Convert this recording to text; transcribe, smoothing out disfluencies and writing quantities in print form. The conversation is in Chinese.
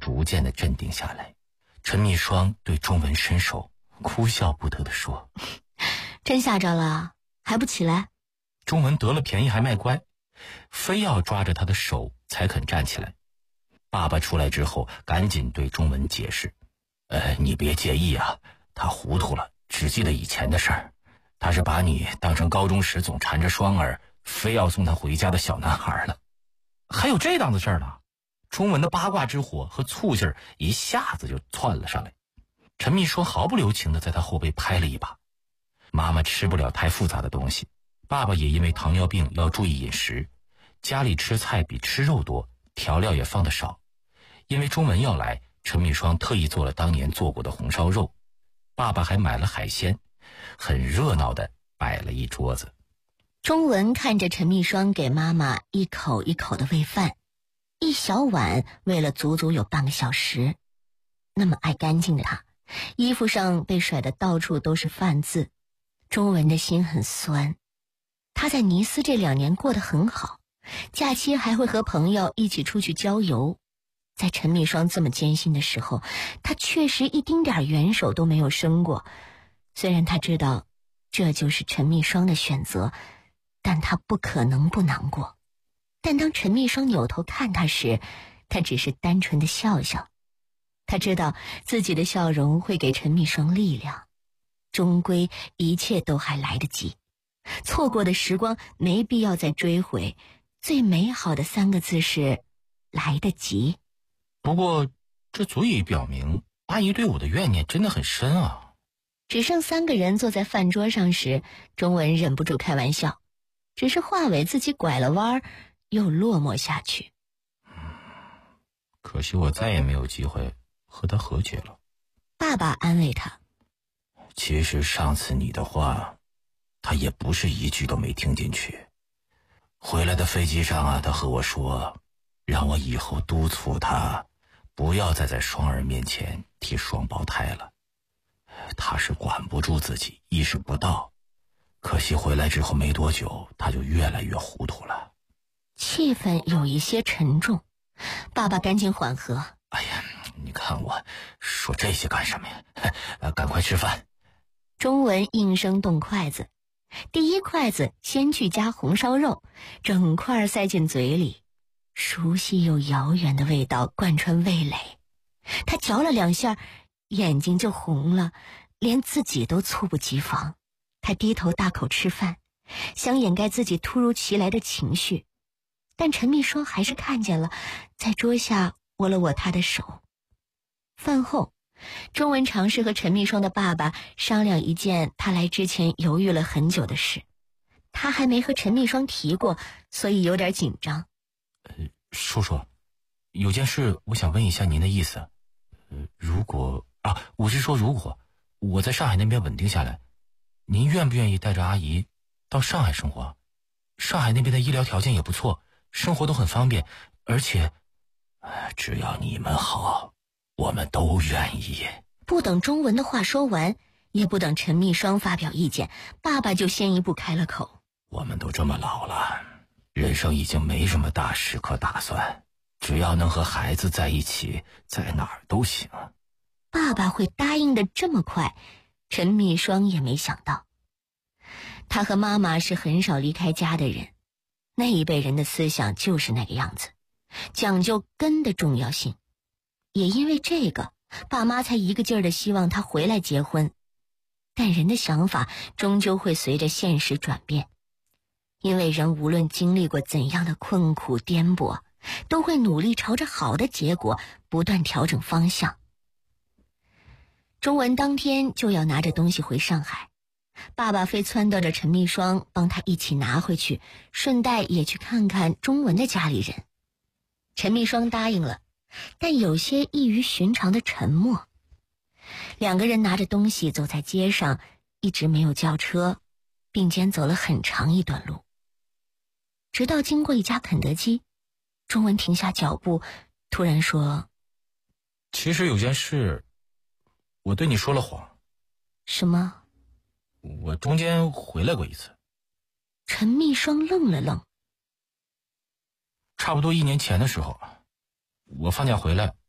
逐渐的镇定下来。陈密霜对钟文伸手，哭笑不得地说： 真吓着了，还不起来？ 钟文得了便宜还卖乖，非要抓着他的手才肯站起来。爸爸出来之后，赶紧对钟文解释：你别介意啊，他糊涂了，只记得以前的事儿。他是把你当成高中时总缠着双儿，非要送他回家的小男孩了。还有这档子事儿呢？钟文的八卦之火和醋劲儿一下子就窜了上来。陈密霜毫不留情地在他后背拍了一把。妈妈吃不了太复杂的东西，爸爸也因为糖尿病要注意饮食，家里吃菜比吃肉多，调料也放得少。因为钟文要来，陈密霜特意做了当年做过的红烧肉，爸爸还买了海鲜，很热闹地摆了一桌子。 钟文看着陈密霜给妈妈一口一口的喂饭，一小碗喂了足足有半个小时。那么爱干净的他，衣服上被甩得到处都是饭渍。钟文的心很酸。他在尼斯这2年过得很好，假期还会和朋友一起出去郊游。在陈密霜这么艰辛的时候，他确实一丁点援手都没有伸过。虽然他知道这就是陈密霜的选择，但他不可能不难过。但当陈密霜扭头看他时，他只是单纯的笑笑。他知道自己的笑容会给陈密霜力量，终归一切都还来得及，错过的时光没必要再追回。最美好的3个字是来得及。 不过这足以表明阿姨对我的怨念真的很深啊。 只剩3个人坐在饭桌上时，钟文忍不住开玩笑，只是话尾自己拐了弯，又落寞下去。 可惜我再也没有机会和他和解了。 爸爸安慰他： 其实上次你的话，他也不是一句都没听进去。回来的飞机上啊，他和我说，让我以后督促他不要再在双儿面前提双胞胎了。他是管不住自己，意识不到。可惜回来之后没多久，他就越来越糊涂了。 气氛有一些沉重，爸爸赶紧缓和： 哎呀，你看我说这些干什么呀？赶快吃饭。 钟文应声动筷子，第一筷子先去夹红烧肉，整块塞进嘴里，熟悉又遥远的味道贯穿味蕾。他嚼了2下，眼睛就红了，连自己都猝不及防。他低头大口吃饭，想掩盖自己突如其来的情绪，但陈密霜还是看见了，在桌下握了握他的手。饭后，钟文尝试和陈密霜的爸爸商量一件他来之前犹豫了很久的事。他还没和陈密霜提过，所以有点紧张。 叔叔，有件事我想问一下您的意思。如果我在上海那边稳定下来，您愿不愿意带着阿姨到上海生活？上海那边的医疗条件也不错，生活都很方便，而且只要你们好，我们都愿意。 不等钟文的话说完，也不等陈密霜发表意见，爸爸就先一步开了口： 我们都这么老了，人生已经没什么大事可打算，只要能和孩子在一起，在哪儿都行。 爸爸会答应的这么快，陈密霜也没想到。他和妈妈是很少离开家的人，那一辈人的思想就是那个样子，讲究根的重要性。也因为这个，爸妈才一个劲儿的希望他回来结婚。但人的想法终究会随着现实转变，因为人无论经历过怎样的困苦颠簸，都会努力朝着好的结果不断调整方向。钟文当天就要拿着东西回上海，爸爸非撺掇着陈密霜帮他一起拿回去，顺带也去看看钟文的家里人。陈密霜答应了，但有些异于寻常的沉默。2个人拿着东西走在街上，一直没有叫车，并肩走了很长一段路。直到经过一家肯德基，钟文停下脚步，突然说： 其实有件事我对你说了谎。 什么？ 我中间回来过一次。 陈密霜愣了愣。 差不多1年前的时候，我放假回来，